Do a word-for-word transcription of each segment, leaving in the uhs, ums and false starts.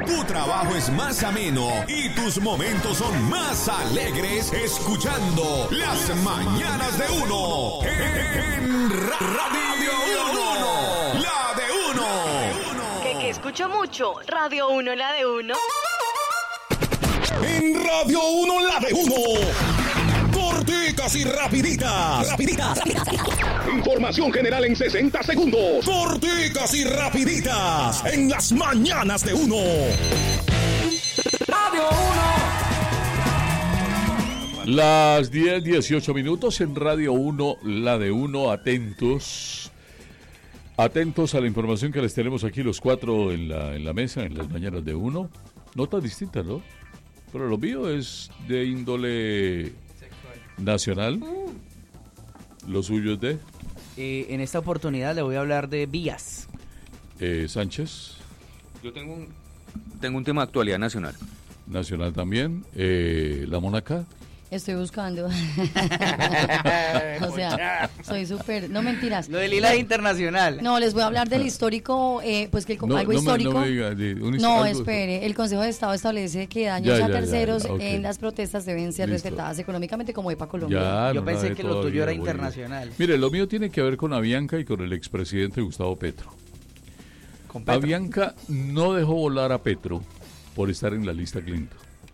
Tu trabajo es más ameno y tus momentos son más alegres escuchando Las Mañanas de Uno. En Ra- Radio Uno. La de Uno. Que, que escucho mucho. Radio Uno, la de Uno. En Radio Uno, la de Uno. Corticas y rapiditas. Rapiditas. Información general en sesenta segundos. Corticas y rapiditas. En Las Mañanas de Uno. Radio Uno. Las diez, dieciocho minutos en Radio Uno, la de Uno. Atentos. Atentos a la información que les tenemos aquí los cuatro en la, en la mesa, en Las Mañanas de Uno. Notas distintas, ¿no? Pero lo mío es de índole nacional. Lo suyo es de... Eh, en esta oportunidad le voy a hablar de vías. Eh, Sánchez. Yo tengo un, tengo un tema de actualidad nacional. Nacional también. Eh, La Mónaca. Estoy buscando. O sea, soy súper... No, mentiras. Lo del Lila internacional. No, les voy a hablar del histórico, eh, pues que el, No, algo no me- histórico... no me diga, de un his- No, algo- espere. El Consejo de Estado establece que daños Ya, a ya, ya, terceros ok. en las protestas deben ser Listo. respetadas económicamente como EPA Colombia. Ya, Yo no, pensé no, que lo tuyo todavía, era güey. internacional. Mire, lo mío tiene que ver con Avianca y con el expresidente Gustavo Petro. Con Petro. Avianca no dejó volar a Petro por estar en la lista Clinton.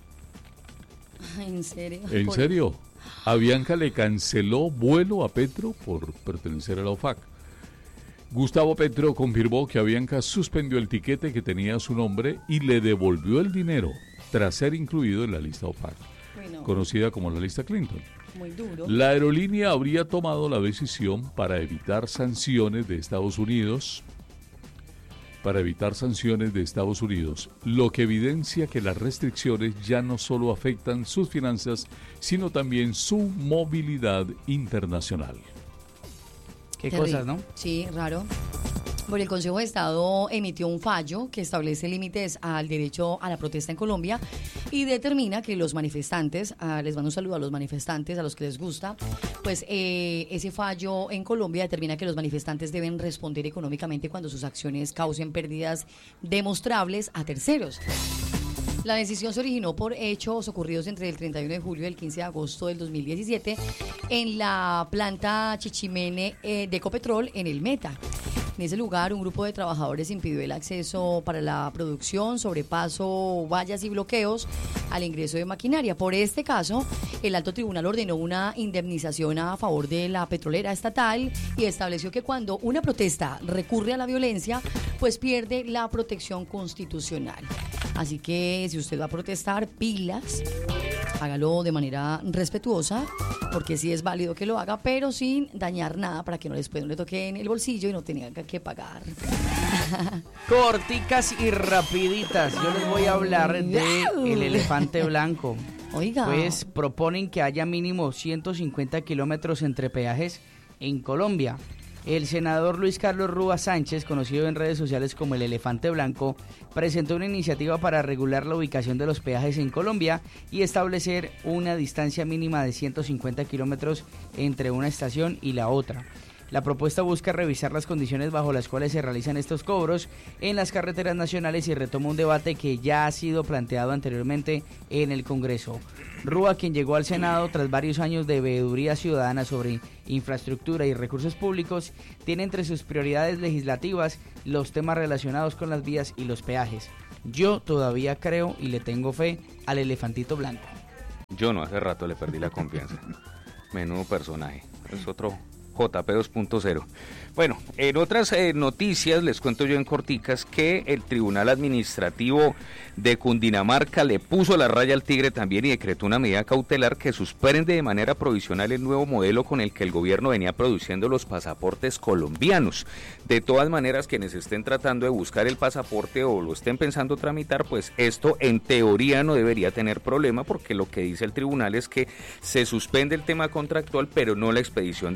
¿En serio? ¿En Por- serio? Avianca le canceló vuelo a Petro por pertenecer a la O F A C. Gustavo Petro confirmó que Avianca suspendió el tiquete que tenía su nombre y le devolvió el dinero tras ser incluido en la lista O F A C, Bueno, conocida como la lista Clinton. muy duro. La aerolínea habría tomado la decisión para evitar sanciones de Estados Unidos, para evitar sanciones de Estados Unidos, lo que evidencia que las restricciones ya no solo afectan sus finanzas, sino también su movilidad internacional. Qué Terrible. cosas, ¿no? Sí, raro. Bueno, el Consejo de Estado emitió un fallo que establece límites al derecho a la protesta en Colombia y determina que los manifestantes, ah, les mando un saludo a los manifestantes, a los que les gusta, pues eh, ese fallo en Colombia determina que los manifestantes deben responder económicamente cuando sus acciones causen pérdidas demostrables a terceros. La decisión se originó por hechos ocurridos entre el treinta y uno de julio y el quince de agosto del dos mil diecisiete en la planta Chichimene eh, de Ecopetrol en el Meta. En ese lugar, un grupo de trabajadores impidió el acceso para la producción, sobrepaso, vallas y bloqueos al ingreso de maquinaria. Por este caso, el alto tribunal ordenó una indemnización a favor de la petrolera estatal y estableció que cuando una protesta recurre a la violencia, pues pierde la protección constitucional. Así que si usted va a protestar, pilas, hágalo de manera respetuosa, porque sí es válido que lo haga, pero sin dañar nada para que no después no le toque en el bolsillo y no tenga que pagar. Corticas y rapiditas. Yo les voy a hablar de el elefante blanco. Oiga. Pues proponen que haya mínimo ciento cincuenta kilómetros entre peajes en Colombia. El senador Luis Carlos Rúa Sánchez, conocido en redes sociales como el Elefante Blanco, presentó una iniciativa para regular la ubicación de los peajes en Colombia y establecer una distancia mínima de ciento cincuenta kilómetros entre una estación y la otra. La propuesta busca revisar las condiciones bajo las cuales se realizan estos cobros en las carreteras nacionales y retoma un debate que ya ha sido planteado anteriormente en el Congreso. Rúa, quien llegó al Senado tras varios años de veeduría ciudadana sobre infraestructura y recursos públicos, tiene entre sus prioridades legislativas los temas relacionados con las vías y los peajes. Yo todavía creo y le tengo fe al elefantito blanco. Yo no, hace rato le perdí la confianza. Menudo personaje. Es otro J P dos punto cero. Bueno, en otras eh, noticias les cuento yo en corticas que el Tribunal Administrativo de Cundinamarca le puso la raya al tigre también y decretó una medida cautelar que suspende de manera provisional el nuevo modelo con el que el gobierno venía produciendo los pasaportes colombianos. De todas maneras, quienes estén tratando de buscar el pasaporte o lo estén pensando tramitar, pues esto en teoría no debería tener problema, porque lo que dice el tribunal es que se suspende el tema contractual, pero no la expedición de pasaporte.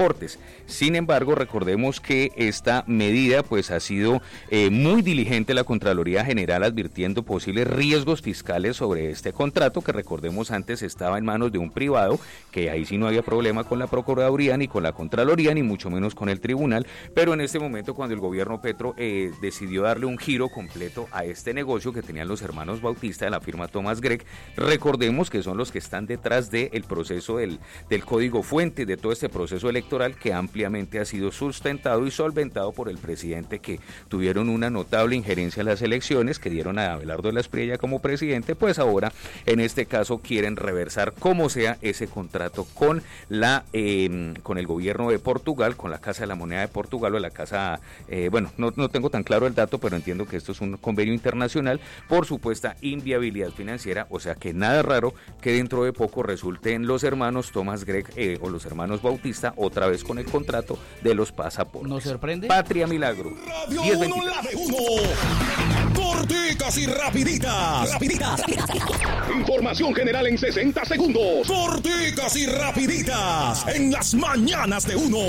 pasaportes. Sin embargo, recordemos que esta medida pues ha sido eh, muy diligente la Contraloría General, advirtiendo posibles riesgos fiscales sobre este contrato, que recordemos antes estaba en manos de un privado, que ahí sí no había problema con la Procuraduría, ni con la Contraloría, ni mucho menos con el Tribunal, pero en este momento cuando el gobierno Petro eh, decidió darle un giro completo a este negocio que tenían los hermanos Bautista de la firma Thomas Gregg, recordemos que son los que están detrás del proceso del, del código fuente, de todo este proceso electoral que ampliamente ha sido sustentado y solventado por el presidente, que tuvieron una notable injerencia en las elecciones, que dieron a Abelardo de la Espriella como presidente. Pues ahora en este caso quieren reversar como sea ese contrato con la eh, con el gobierno de Portugal, con la Casa de la Moneda de Portugal o la Casa, eh, bueno, no, no tengo tan claro el dato, pero entiendo que esto es un convenio internacional por supuesta inviabilidad financiera, o sea que nada raro que dentro de poco resulten los hermanos Thomas Gregg eh, o los hermanos Bautista otra vez con el contrato de los pasaportes. ¿Nos sorprende? Patria Milagro. Radio uno, la de uno. Corticas y rapiditas. Rapiditas. Información general en sesenta segundos. Corticas y rapiditas. En las mañanas de uno.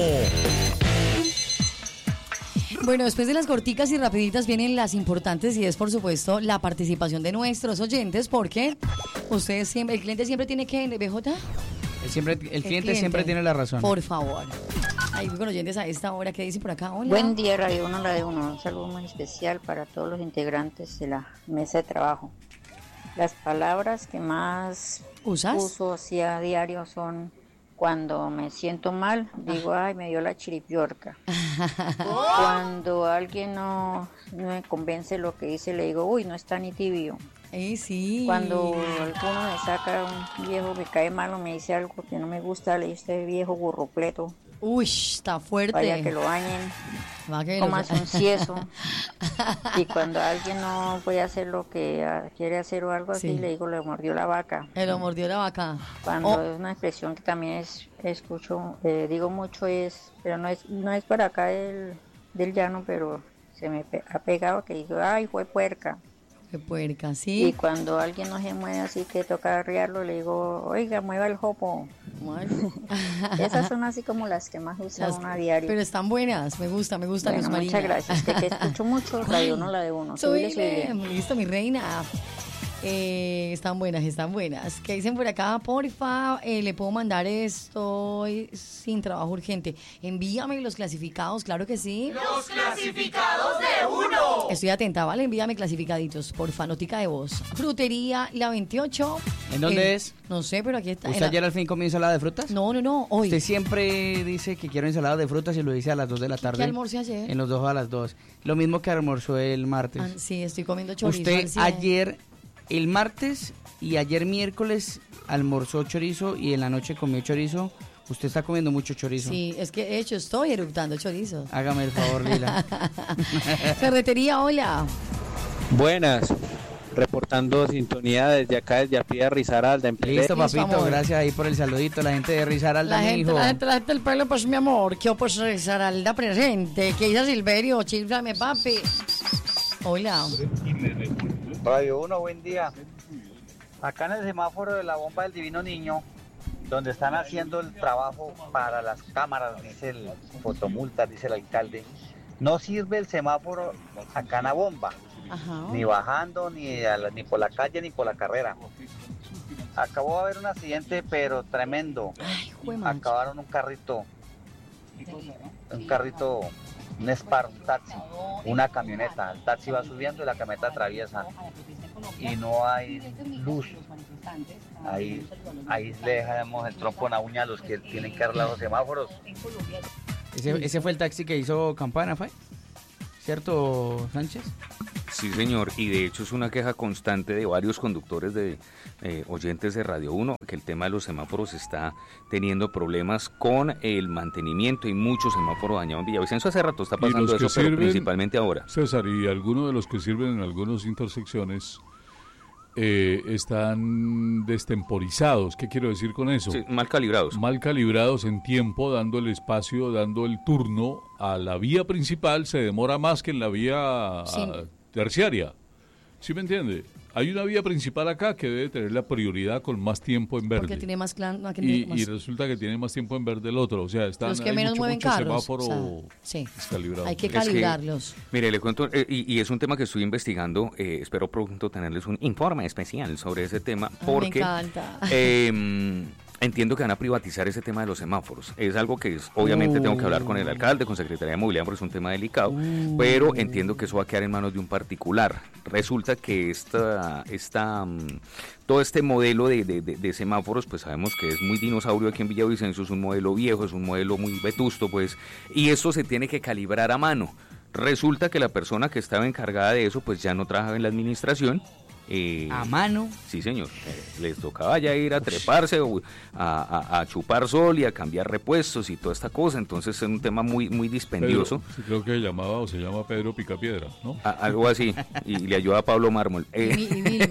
Bueno, después de las corticas y rapiditas vienen las importantes, y es por supuesto la participación de nuestros oyentes, porque ustedes siempre, el cliente siempre tiene que, B J. El, siempre, el, el cliente siempre tiene la razón. Por favor. Ahí con oyentes a esta hora, ¿qué dicen por acá? Hola. Buen día, Radio uno, la de uno. Un saludo muy especial para todos los integrantes de la mesa de trabajo. Las palabras que más ¿Usas? uso así a diario son: cuando me siento mal, digo, ay, me dio la chiripiorca. Cuando alguien no, no me convence lo que dice, le digo, uy, no está ni tibio. Eh, sí. Cuando alguno me saca, un viejo me cae mal o me dice algo que no me gusta, le dice, este viejo burropleto. Uy, está fuerte. Vaya que lo bañen, comas un sieso. Y cuando alguien no puede hacer lo que uh, quiere hacer o algo así, sí, le digo, le mordió la vaca. Eh, lo mordió la vaca. Cuando oh. es una expresión que también es, escucho, eh, digo mucho, es, pero no es no es para acá del, del llano, pero se me pe- ha pegado, que digo, ay, fue puerca. Fue puerca, sí. Y cuando alguien no se mueve así, que toca arriarlo, le digo, oiga, mueva el jopo. Bueno. Esas son así como las que más usa uno a diario. Pero están buenas, me gusta, me gustan bueno, los marinos. Muchas gracias, que te escucho mucho, Radio uno, la de uno. Subile, subile. Listo, mi reina. Eh, están buenas, están buenas. ¿Qué dicen por acá? Porfa, eh, le puedo mandar estoy sin trabajo urgente. Envíame los clasificados, claro que sí. Los clasificados de uno. Estoy atenta, ¿vale? Envíame clasificaditos, porfa, notica de voz. Frutería La veintiocho. ¿En dónde eh, es? No sé, pero aquí está. ¿Usted Era... ayer al fin comió ensalada de frutas? No, no, no, hoy. Usted siempre dice que quiero ensalada de frutas y lo dice a las dos de la tarde. ¿Qué almorcé ayer? En los dos a las dos. Lo mismo que almorzó el martes. Ah, sí, estoy comiendo chorizo. Usted ayer, el martes y ayer miércoles almorzó chorizo y en la noche comió chorizo. Usted está comiendo mucho chorizo. Sí, es que de hecho estoy eructando chorizo. Hágame el favor, Lila. Ferretería, hola. Buenas. Reportando sintonía desde acá, desde Afía Risaralda. En Listo, papito, Listo, gracias ahí por el saludito. La gente de Risaralda, la mi gente, hijo. La gente, la gente del pueblo, pues mi amor. ¿Qué pues Risaralda presente? ¿Qué dice Silverio? Chiflame, papi. Hola. Radio uno, buen día. Acá en el semáforo de la bomba del Divino Niño, donde están haciendo el trabajo para las cámaras, dice el fotomultas, dice el alcalde, no sirve el semáforo acá en la bomba. Ajá. Ni bajando, ni, a la, ni por la calle, ni por la carrera. Acabó de haber un accidente, pero tremendo. Ay, acabaron un carrito, un carrito, un Spar, un taxi, una camioneta. El taxi va subiendo y la camioneta atraviesa. Y no hay luz. Ahí, ahí le dejamos el trompo en la uña a los que tienen que arreglar los semáforos. ¿Ese, ese fue el taxi que hizo campana, ¿fue? ¿Cierto, Sánchez? Sí, señor, y de hecho es una queja constante de varios conductores de eh, oyentes de Radio uno, que el tema de los semáforos está teniendo problemas con el mantenimiento y muchos semáforos dañados en Villavicencio. Hace rato está pasando eso, sirven, pero principalmente ahora. César, y algunos de los que sirven en algunas intersecciones eh, están destemporizados. ¿Qué quiero decir con eso? Sí, mal calibrados. Mal calibrados en tiempo, dando el espacio, dando el turno a la vía principal, se demora más que en la vía... Sí. A, terciaria. ¿Sí me entiende? Hay una vía principal acá que debe tener la prioridad con más tiempo en verde. Porque tiene más clan, no, que y, tiene más... y resulta que tiene más tiempo en verde el otro. O sea, están, los que hay menos mucho, mueven mucho carros. semáforo O sea, sí. descalibrado. Hay que Es calibrarlos. que, mire, le cuento, eh, y, y es un tema que estoy investigando. Eh, espero pronto tenerles un informe especial sobre ese tema. Porque, Ay, me encanta. Eh, entiendo que van a privatizar ese tema de los semáforos. Es algo que es, obviamente Uh. tengo que hablar con el alcalde, con Secretaría de Movilidad, porque es un tema delicado, Uh. pero entiendo que eso va a quedar en manos de un particular. Resulta que esta, esta, um, todo este modelo de, de, de, de semáforos, pues sabemos que es muy dinosaurio aquí en Villavicencio, es un modelo viejo, es un modelo muy vetusto, pues, y esto se tiene que calibrar a mano. Resulta que la persona que estaba encargada de eso, pues ya no trabajaba en la administración. Eh, ¿A mano? Sí, señor. Eh, les tocaba ya ir a treparse o a, a, a chupar sol y a cambiar repuestos y toda esta cosa. Entonces es un tema muy muy dispendioso. Pedro, sí, creo que se llamaba o se llama Pedro Picapiedra, ¿no? A, algo así. Y, y le ayuda a Pablo Mármol. Eh, Y, y Vilma.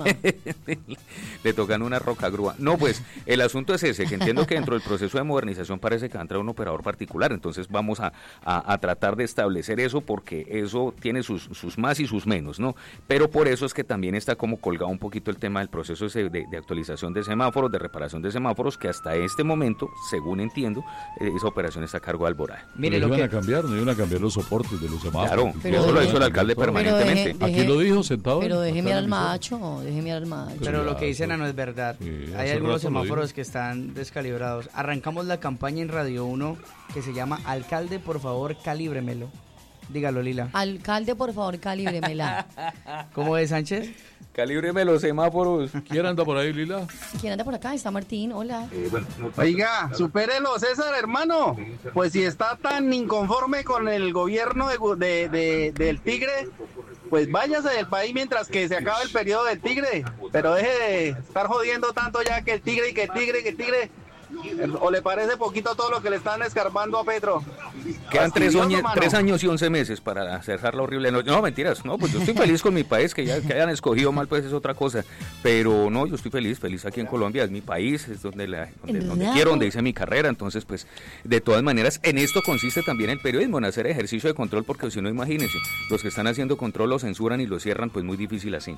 le tocan una roca grúa. No, pues el asunto es ese, que entiendo que dentro del proceso de modernización parece que va a entrar un operador particular. Entonces vamos a, a, a tratar de establecer eso porque eso tiene sus, sus más y sus menos, ¿no? Pero por eso es que también está como colgado un poquito el tema del proceso de, de, de actualización de semáforos, de reparación de semáforos, que hasta este momento, según entiendo, eh, esa operación está a cargo de Alborada. Mire, Pero lo iban que... a cambiar, no iban a cambiar los soportes de los semáforos. Claro, Pero eso lo deje- hizo el alcalde Pero permanentemente. deje- Aquí lo dijo sentado. Pero acá déjeme en al la emisora. macho, déjeme al macho. Pero lo que ya, dicen pues, no es verdad. sí, Hay hace algunos rato lo semáforos dijo. que están descalibrados. Arrancamos la campaña en Radio uno que se llama Alcalde, por favor, calíbremelo. Dígalo, Lila. Alcalde, por favor, calíbremela. ¿Cómo es, Sánchez? Calíbreme los semáforos. ¿Quién anda por ahí, Lila? ¿Quién anda por acá? Está Martín, hola. Oiga, supérelo, César, hermano. Pues si está tan inconforme con el gobierno de, de- de- del Tigre, pues váyase del país mientras que se acabe el periodo del Tigre. Pero deje de estar jodiendo tanto ya que el Tigre y que el Tigre y que el Tigre. ¿O le parece poquito todo lo que le están escarbando a Petro? Quedan tres, Fastidioso, oñe- mano. tres años y once meses para cerrar la horrible noche. No, mentiras, no, pues yo estoy feliz con mi país, que ya que hayan escogido mal, pues es otra cosa. Pero no, yo estoy feliz, feliz aquí en Colombia, es mi país, es donde, la, donde, donde ¿Verdad? quiero, donde hice mi carrera. Entonces, pues, de todas maneras, en esto consiste también el periodismo, en hacer ejercicio de control, porque si no, imagínense, los que están haciendo control lo censuran y lo cierran, pues muy difícil así.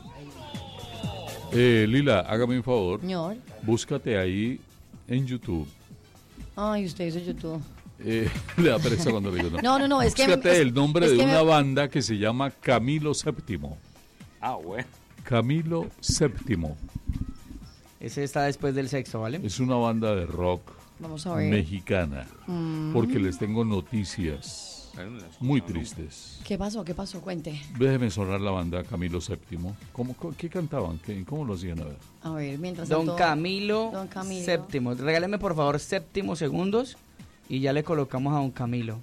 Eh, Lila, hágame un favor. Señor. Búscate ahí en YouTube. Ay, usted hizo YouTube. Eh, le da pereza cuando le digo no. No, no, no, es que- Búscate es- el nombre es de que una me- banda que se llama Camilo Séptimo. Ah, bueno. Camilo Séptimo. Ese está después del sexto, ¿vale? Es una banda de rock Vamos a ver. mexicana. Mm. Porque les tengo noticias muy tristes. ¿Qué pasó? ¿Qué pasó? Cuente. Déjeme sonar la banda Camilo Séptimo. ¿Cómo, co- ¿Qué cantaban? ¿Qué, ¿Cómo lo hacían? A ver. A ver, mientras Don tanto- Camilo, Don Camilo. Séptimo. Regáleme por favor séptimo segundos y ya le colocamos a Don Camilo.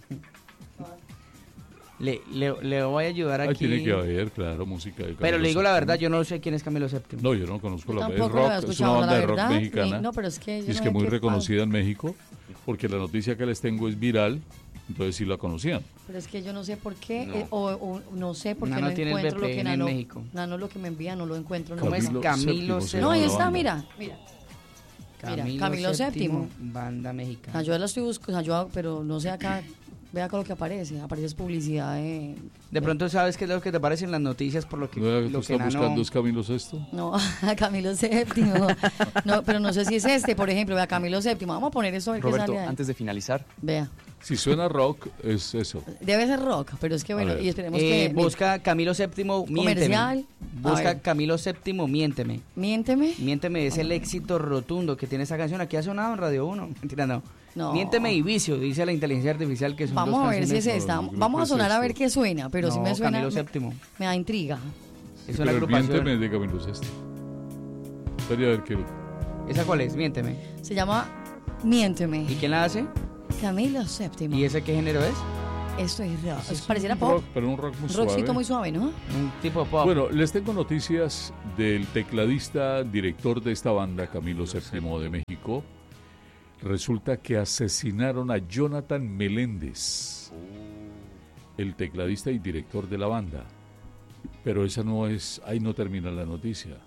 Le, le, le voy a ayudar Ahí aquí. tiene que haber, claro, música de Camilo Pero le digo la Séptimo. verdad, yo no sé quién es Camilo Séptimo. No, yo no conozco la banda. Es Tampoco lo había rock, es una escuchado, banda la de rock verdad. mexicana. Ni- no, pero es que yo Y es no que sé muy qué reconocida en México, porque la noticia que les tengo es viral, entonces sí la conocían. Pero es que yo no sé por qué, No. eh, o, o no sé por qué Nano no tiene el encuentro lo V P que N en Nano, México. Nano lo que me envía, no lo encuentro. ¿Cómo es no. Camilo se No, llama ahí la está, banda. mira, mira. Mira, Camilo, Camilo Séptimo, Séptimo. banda mexicana. Ah, yo la estoy buscando, yo, pero no sé acá, vea acá lo que aparece, aparece es publicidad de... De pronto sabes qué es lo que te parece en las noticias por lo que, ¿No era que lo tú que estás Nano- buscando es Camilo Sexto? No, Camilo Séptimo. No, pero no sé si es este, por ejemplo, vea, Camilo Séptimo. Vamos a poner eso a ver Roberto, qué sale ahí. antes de finalizar, Vea, Si suena rock, es eso. debe ser rock, pero es que bueno, ver. y esperemos Eh, que... busca Camilo Séptimo, miénteme. Comercial. A Busca ver. Camilo Séptimo, miénteme. Miénteme. Miénteme es el éxito rotundo que tiene esta canción. Aquí ha sonado en Radio uno. Mentira, no. No. Miénteme y vicio, dice la inteligencia artificial que son Vamos dos a ver si es canciones. esta. yo creo Vamos que a es sonar a esto. ver qué suena, pero si No, me suena... Camilo me- Séptimo. Me da intriga. Es una Pero el agrupación. miénteme es de Camilo Sexto. Espera a ver qué... ¿Esa cuál es? Miénteme. Se llama Miénteme. ¿Y quién la hace? Camilo Séptimo. ¿Y ese qué género es? Esto es rock. Es- pareciera Un pop. rock, pero un rock muy Un suave. rockcito muy suave, ¿no? Un tipo pop. Bueno, les tengo noticias del tecladista, director de esta banda, Camilo Séptimo de México. Resulta que asesinaron a Jonathan Meléndez, el tecladista y director de la banda. Pero esa no es, ahí no termina la noticia.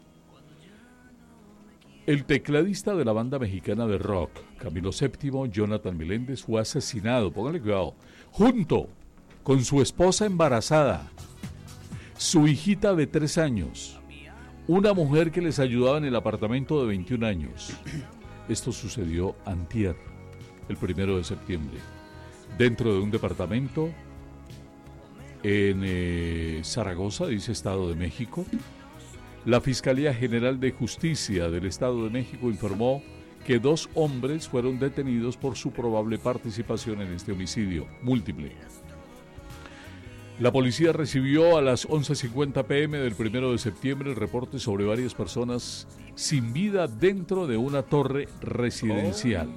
El tecladista de la banda mexicana de rock, Camilo Séptimo, Jonathan Meléndez, fue asesinado, póngale cuidado, junto con su esposa embarazada, su hijita de tres años Una mujer que les ayudaba en el apartamento de veintiún años. Esto sucedió antier, el primero de septiembre, dentro de un departamento en eh, Zaragoza, dice Estado de México. La Fiscalía General de Justicia del Estado de México informó que dos hombres fueron detenidos por su probable participación en este homicidio múltiple. La policía recibió a las once cincuenta pe eme del primero de septiembre el reporte sobre varias personas sin vida dentro de una torre residencial.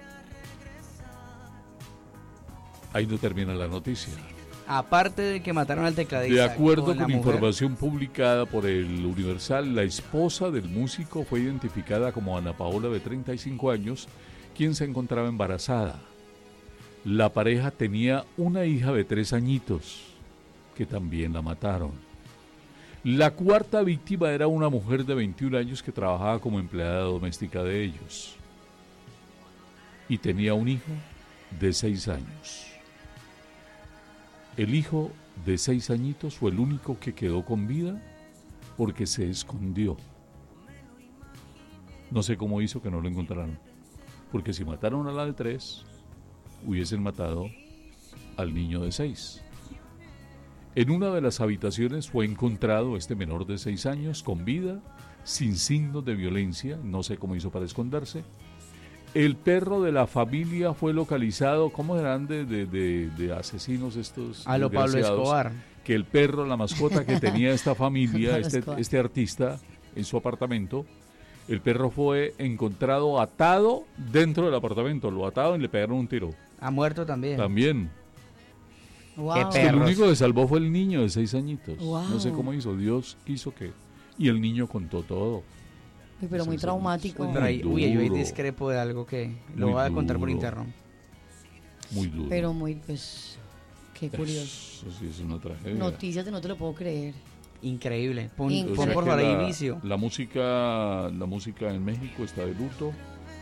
Ahí no termina la noticia. Aparte de que mataron al tecladista. De acuerdo con, con la información publicada por el Universal, la esposa del músico fue identificada como Ana Paola, de treinta y cinco años, quien se encontraba embarazada. La pareja tenía una hija de tres añitos, que también la mataron. La cuarta víctima era una mujer de veintiún años que trabajaba como empleada doméstica de ellos y tenía un hijo de seis años. El hijo de seis añitos fue el único que quedó con vida porque se escondió. No sé cómo hizo que no lo encontraron, porque si mataron a la de tres, hubiesen matado al niño de seis. En una de las habitaciones fue encontrado este menor de seis años con vida, sin signos de violencia, no sé cómo hizo para esconderse. El perro de la familia fue localizado. ¿Cómo eran de, de, de, de asesinos estos? A lo Pablo Escobar. Que el perro, la mascota que tenía esta familia, este, este artista, en su apartamento, el perro fue encontrado atado dentro del apartamento. Lo ataron y le pegaron un tiro. Ha muerto también. También. Wow. Qué El único que salvó fue el niño de seis añitos. Wow. No sé cómo hizo. Dios quiso que... Y el niño contó todo. Uy, pero muy traumático. Uy, pero ahí, uy, yo ahí duro. discrepo de algo que lo Muy voy a contar por duro. interno. Muy duro. Pero muy, pues, qué curioso. Eso sí es una tragedia. Noticias de no te lo puedo creer. Increíble. Pon, Increíble. pon O sea por que favor ahí la, inicio. la música, la música en México está de luto.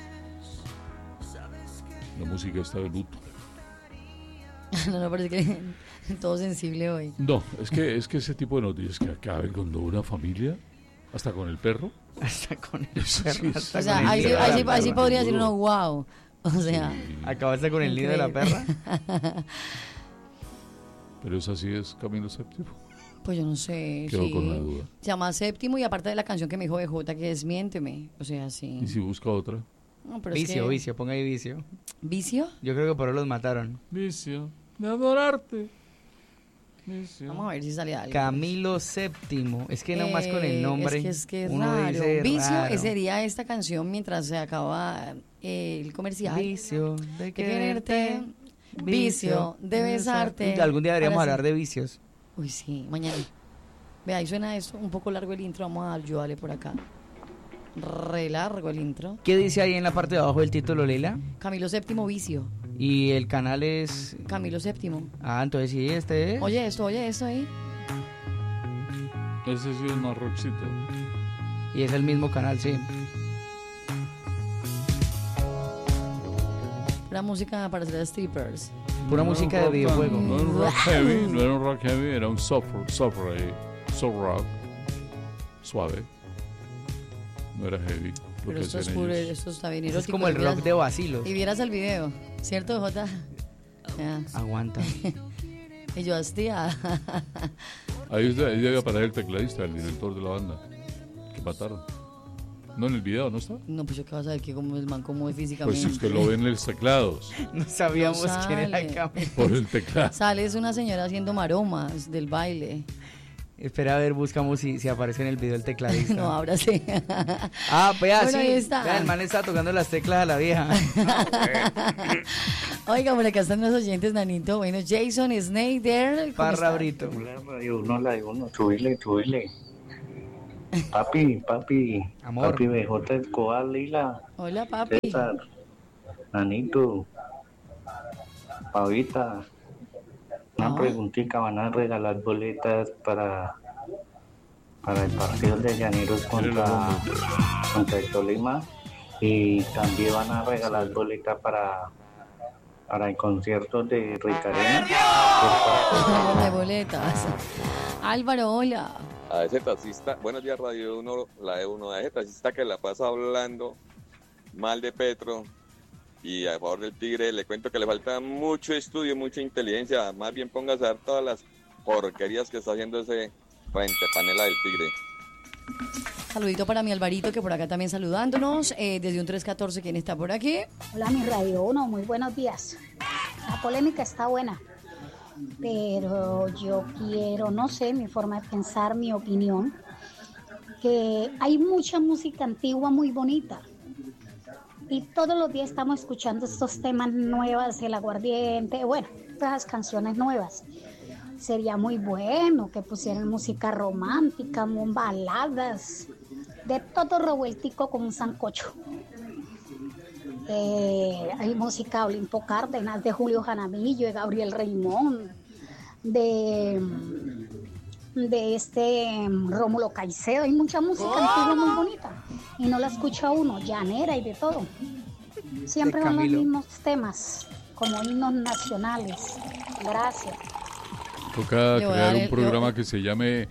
La música está de luto. No, no, parece que todo sensible hoy. No, es que es que ese tipo de noticias que acaben con una familia, hasta con el perro. Hasta con el Eso perro. sí, hasta O sea, con el ahí, sí- nido de ahí la sí- ahí sí perra. podría decir uno, wow. O sea, Sí, Acabaste con el nido de la perra. increíble. pero es así, es Camilo séptimo. Pues yo no sé. Quedo sí. con la duda. Se llama Séptimo y aparte de la canción que me dijo B J, que es Miénteme. O sea, sí. ¿Y si busca otra? No, pero es Vicio, que- vicio, ponga ahí vicio. ¿Vicio? Yo creo que por eso los mataron. Vicio de adorarte. Vicio. Vamos a ver si sale algo. Camilo séptimo. Es que nomás con el Eh, nombre. Es que es, que es uno raro. dice Vicio raro. eh, sería esta canción mientras se acaba eh, el comercial. Vicio de De quererte. quererte. Vicio de besarte. Uy, algún día deberíamos Ahora sí. hablar de vicios. Uy, sí, mañana. Vea, ahí suena esto, un poco largo el intro. Vamos a ayudarle por acá. Re largo el intro. ¿Qué dice ahí en la parte de abajo del título, Leila? Camilo Séptimo, Vicio. Y el canal es... Camilo Séptimo. Ah, entonces sí, este es... Oye esto, oye esto ahí. Ese sí es más rockcito. Y es el mismo canal, sí. La música para hacer strippers. Pura No música era de un rock videojuego. tan- No era un rock heavy, no era un rock heavy, era un soft, soft, rock, soft rock. Suave. No era heavy. Lo Pero que esto es hacían puro, ellos. esto está bien Es erótico. como el Y vieras- rock de vacilos. Y vieras el video, ¿cierto, Jota? Ya. Aguanta. Y yo, hostia. Ahí es de- ahí debe aparecer el tecladista, el director de la banda, que mataron. No en el video, ¿no está? No, pues yo qué vas a ver que como el man como es Pues físicamente. si usted lo ve en los teclados, No sabíamos No quién era sale. Camilo. por el teclado. Sale es una señora haciendo maromas del baile. Espera a ver, buscamos si, si aparece en el video el tecladista. No, ahora sí. Ah, vea, Bueno, sí. ahí está. Vea, el man está tocando las teclas a la vieja. Oiga, por acá están los oyentes, Nanito. Bueno, Jason Snyder. ¿cómo Parra está? Brito. Radio uno, la de uno, subirle, subirle. Papi, papi, Amor. papi B J Escobar, Lila, Hola, papi. César, Nanito, Pavita. Una Ah. preguntita, ¿van a regalar boletas para para el partido de Llaneros contra, contra el Tolima? Y también van a regalar boletas para para el concierto de Ricarena. De boletas. Álvaro, hola. a ese taxista, buenos días Radio uno, la de uno, a ese taxista que la pasa hablando mal de Petro y a favor del Tigre, le cuento que le falta mucho estudio, mucha inteligencia, más bien póngase a ver todas las porquerías que está haciendo ese frente panela del Tigre. Saludito para mi Alvarito, que por acá también saludándonos, eh, desde un tres catorce, ¿quién está por aquí? Hola, mi Radio uno, muy buenos días. La polémica está buena, pero yo quiero, no sé, mi forma de pensar, mi opinión, que hay mucha música antigua muy bonita. Y todos los días estamos escuchando estos temas nuevos, el aguardiente, bueno, todas las canciones nuevas. Sería muy bueno que pusieran música romántica, baladas, de todo revueltico como un sancocho. Eh, hay música de Olimpo Cárdenas, de Julio Jaramillo, de Gabriel Raimón, de, de este Rómulo Caicedo. Hay mucha música antigua muy bonita y no la escucha uno, llanera y de todo. Siempre van los mismos temas, como himnos nacionales. Gracias. Toca Le voy a crear dar un el- programa yo- que se llame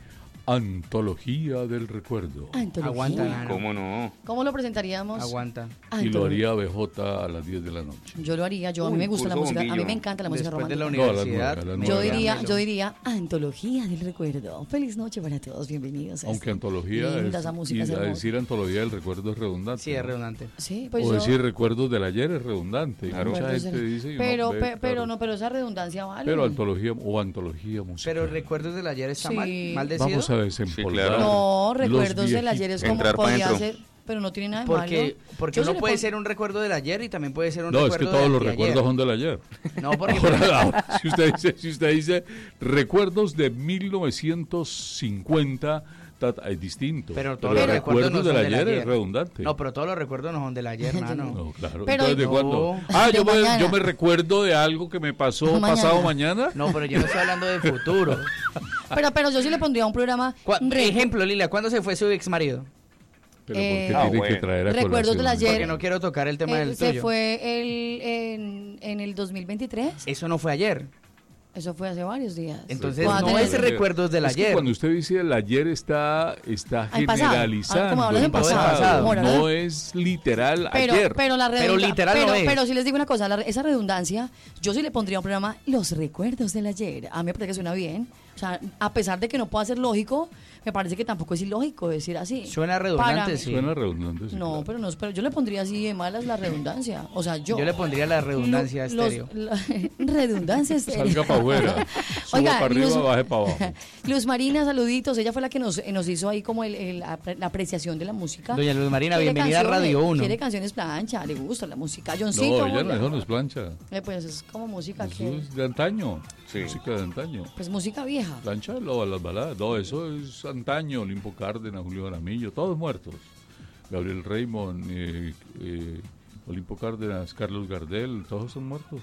Antología del Recuerdo. Antología. Aguanta, Uy, Nano. ¿cómo no? ¿Cómo lo presentaríamos? Aguanta. Y lo Antología. haría B J a las diez de la noche. Yo lo haría, yo a mí Uy, me gusta la curso música, a mí bombillo. me encanta la música Después de romántica. la No, a las universidad. nueve, a las me Yo nueve. diría, Melo. yo diría Antología del Recuerdo. Feliz noche para todos, bienvenidos. a Aunque esta antología linda es, esa música y es a hermosa. decir antología del recuerdo es redundante. Sí, es ¿no? redundante. Sí, pues o yo- decir recuerdos del ayer es redundante. Claro. Mucha Recuerdos gente del- dice y pero, no ve, pe- claro. pero no, pero esa redundancia vale. Pero antología o antología musical. Pero recuerdos del ayer está Sí. mal, maldecido. Vamos a desempolvar. Sí, claro. No, los recuerdos del ayer es como Entrar pa' podría dentro. ser, pero no tiene nada de Porque, malo. porque Yo sí uno le puede pon- ser un recuerdo del ayer y también puede ser un No, es recuerdo que todos de los anteayer. recuerdos son del ayer. No, porque Ahora, ahora, si usted dice, si usted dice recuerdos de mil novecientos cincuenta, ta- ta, es distinto. Pero todos los los recuerdos no del son del ayer, ayer. es redundante. No, pero todos los recuerdos no son del ayer, Nano. No, claro. Pero- Entonces, ¿de No. cuándo? Ah, De yo me, mañana. yo me recuerdo de algo que me pasó Mañana. pasado mañana. No, pero yo no estoy hablando de futuro. Pero, pero yo sí le pondría un programa. Cu- re- Ejemplo, Lila, ¿cuándo se fue su ex marido? Pero Eh, ¿por qué Ah, tiene bueno. que traer a Recuerdos colación? del ayer. Porque no quiero tocar el tema eh, del se tuyo. fue el, en, en el dos mil veintitrés. Eso no fue ayer. Eso fue hace varios días. Entonces Voy a no tener- es recuerdos del Es que ayer. cuando usted dice el ayer está, está Al pasado. generalizando. Ah, como hablas en el pasado. Ahora, no ¿verdad? es literal Pero, ayer. pero la Pero redundancia. literal pero, no es. pero si les digo una cosa, la- esa redundancia, yo sí le pondría un programa Los recuerdos del ayer. A mí me parece que suena bien. O sea, a pesar de que no pueda ser lógico, me parece que tampoco es ilógico decir así. Suena redundante, Para mí- sí. Suena redundante. sí, No, claro. pero no, pero yo le pondría así de malas la redundancia. O sea, yo. Yo le pondría la redundancia Lo- los- estéreo. la- redundancia estéreo. Salga para afuera. Suba Oiga, para arriba, Luz- baje para abajo. Luz Marina, saluditos. Ella fue la que nos, eh, nos hizo ahí como el, el- la, la apreciación de la música. Doña Luz Marina, Quiere bienvenida a canciones, Radio uno. Quiere canciones plancha, le gusta la música. Johncito, No, ella no, hola. eso no es plancha. Eh, pues es como música Eso que. es de antaño. Sí. Música de antaño. Pues música vieja. Plancha, lo, las baladas. No, eso es antaño. Olimpo Cárdenas, Julio Jaramillo, todos muertos. Gabriel Raymond, eh, eh, Olimpo Cárdenas, Carlos Gardel, todos son muertos.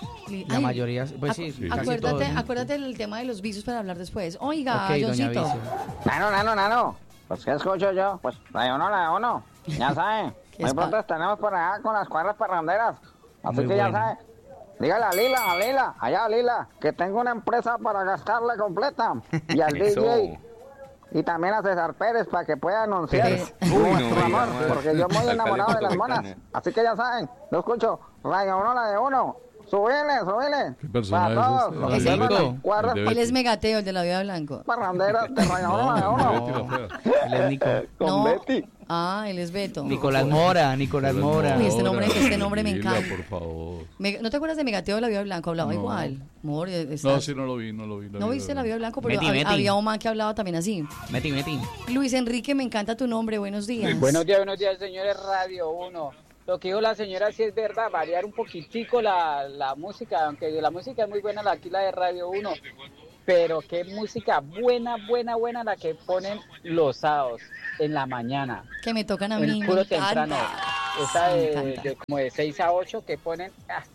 La Ay, mayoría, pues acu- sí, casi acuérdate, todos. acuérdate del tema de los vicios para hablar después. Oiga, Ok, doña Johncito. Vicio. Nano, nano, nano. Pues, ¿qué escucho yo? Pues, la de uno, la de uno. Ya saben. ¿Qué Muy es pronto pa- estaremos por allá con las cuadras parranderas. Así Muy que ya bueno. saben. Dígale a Lila, a Lila, allá a Lila, que tengo una empresa para gastarla completa. Y al Eso. D J. Y también a César Pérez para que pueda anunciar Pero- Uy, no nuestro me diga, amor. madre. Porque yo muy Alcalde enamorado de las metropolitano. monas. Así que ya saben. Lo escucho. Radio uno, la de uno. Subile, subile. ¿Qué personaje Para es todos. este? los ¿El que tengan Beto? las cuadras El de Él es Megateo, el de la vida blanco. parranderas de Radio uno, No, la de no, uno. Betty la fea. Él es Nico. Con No. Betty. Ah, él es Beto. Nicolás Mora, Nicolás Mora. Uy, este nombre- este nombre me Tranquila, encanta. por favor. Me- ¿No te acuerdas de Megateo de la vida blanco? Hablaba No. igual. Amor, eh, No, estás- sí, no lo vi, no lo vi. ¿No viste la vida blanco? Pero Meti, hab- Meti. había un man que hablaba también así. Meti, meti. Luis Enrique, me encanta tu nombre. Buenos días. Buenos días, buenos días, señores Radio uno. Lo que dijo la señora sí es verdad, variar un poquitico la, la música, aunque la música es muy buena la, aquí la de Radio uno, pero qué música buena, buena, buena la que ponen los sábados en la mañana, Que me tocan a mí. en me puro encanta. temprano. Esa Me de, encanta. de como de seis a ocho que ponen, ah, que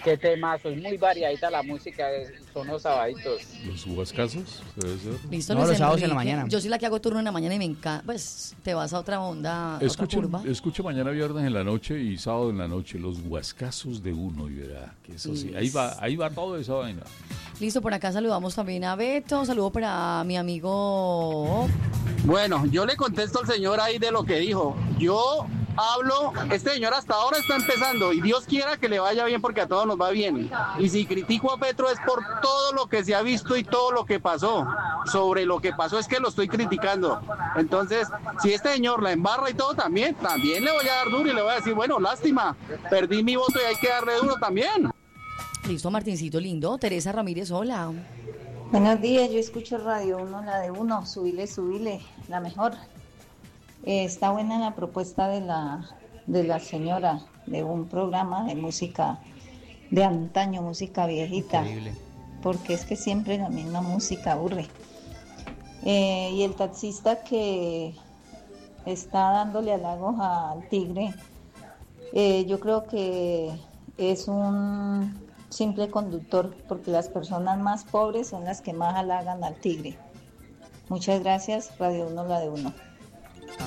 qué temazo, es muy variadita la música, son los sabaditos. ¿Los huascazos? ¿Debe ser? Listo, No, Luis los sábados en Enrique. la mañana. Yo soy la que hago turno en la mañana y me encanta. Pues te vas a otra onda, a otra Escuche, curva. escuche mañana viernes en la noche y sábado en la noche los huascazos de uno y verá que eso sí, ahí va, ahí va toda esa vaina. Listo, por acá saludamos también a Beto, saludo para mi amigo. Bueno, yo le contesto al señor ahí de lo que dijo. Yo hablo, este señor hasta ahora está empezando y Dios quiera que le vaya bien porque a todos nos va bien. Y si critico a Petro es por todo lo que se ha visto y todo lo que pasó. Sobre lo que pasó es que lo estoy criticando. Entonces, si este señor la embarra y todo también, también le voy a dar duro y le voy a decir, bueno, lástima, perdí mi voto y hay que darle duro también. Listo, Martincito lindo. Teresa Ramírez, hola. Buenos días, yo escucho Radio uno, la de uno, subile, subile, la mejor. Eh, está buena la propuesta de la, de la señora, de un programa de música de antaño, música viejita. Increíble. Porque es que siempre la misma música aburre. Eh, y el taxista que está dándole halagos al tigre, eh, yo creo que es un simple conductor, porque las personas más pobres son las que más halagan al tigre. Muchas gracias, Radio uno, la de uno.